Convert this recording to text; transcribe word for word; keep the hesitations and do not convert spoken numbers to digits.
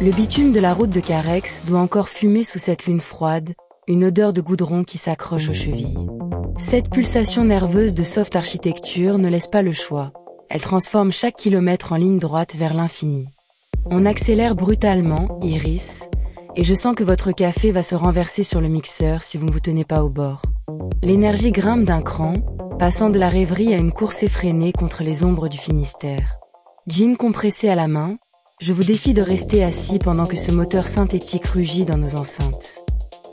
Le bitume de la route de Carex doit encore fumer sous cette lune froide, une odeur de goudron qui s'accroche aux chevilles. Cette pulsation nerveuse de soft architecture ne laisse pas le choix. Elle transforme chaque kilomètre en ligne droite vers l'infini. On accélère brutalement, Iris, et je sens que votre café va se renverser sur le mixeur si vous ne vous tenez pas au bord. L'énergie grimpe d'un cran, passant de la rêverie à une course effrénée contre les ombres du Finistère. Jean compressé à la main, je vous défie de rester assis pendant que ce moteur synthétique rugit dans nos enceintes.